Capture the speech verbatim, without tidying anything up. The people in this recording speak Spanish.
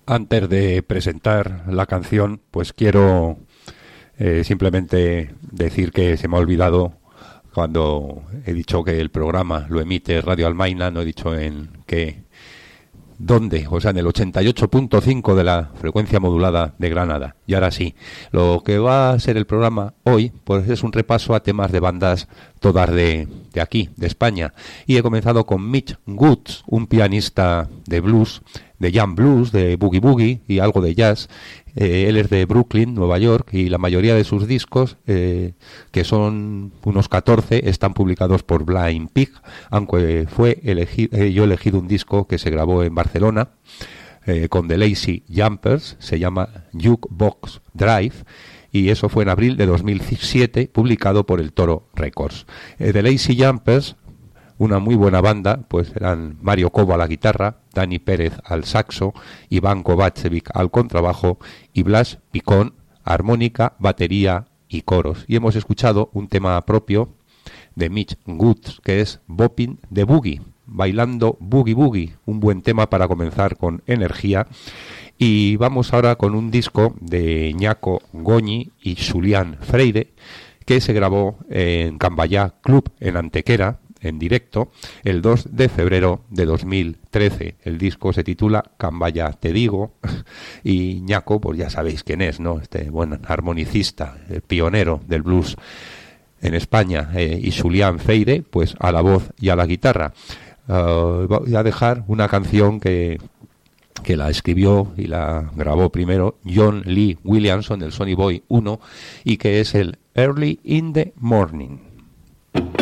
Antes de presentar la canción, pues quiero eh, simplemente decir que se me ha olvidado cuando he dicho que el programa lo emite Radio Almaina, no he dicho en qué, dónde, o sea, en el ochenta y ocho punto cinco de la frecuencia modulada de Granada. Y ahora sí, lo que va a ser el programa hoy, pues es un repaso a temas de bandas todas de, de aquí, de España. Y he comenzado con Mitch Woods, un pianista de blues, de jam blues, de boogie boogie y algo de jazz. Eh, él es de Brooklyn, Nueva York, y la mayoría de sus discos, eh, que son unos catorce, están publicados por Blind Pig, aunque fue elegido, eh, yo he elegido un disco que se grabó en Barcelona eh, con The Lazy Jumpers, se llama Jukebox Drive, y eso fue en abril de dos mil siete, publicado por el Toro Records. Eh, The Lazy Jumpers, una muy buena banda, pues eran Mario Cobo a la guitarra, Dani Pérez al saxo, Iván Kovacevic al contrabajo y Blas Picón, armónica, batería y coros. Y hemos escuchado un tema propio de Mitch Woods, que es Bopping the Boogie, bailando boogie boogie, un buen tema para comenzar con energía. Y vamos ahora con un disco de Ñaco Goñi y Julián Freire, que se grabó en Cambayá Club en Antequera, en directo, el dos de febrero de dos mil trece. El disco se titula Cambaya Te Digo, y Ñaco, pues ya sabéis quién es, ¿no? Este buen armonicista, el pionero del blues en España, eh, y Julián Freire, pues a la voz y a la guitarra. Uh, voy a dejar una canción que, que la escribió y la grabó primero John Lee Williamson, del Sonny Boy uno, y que es el Early in the Morning.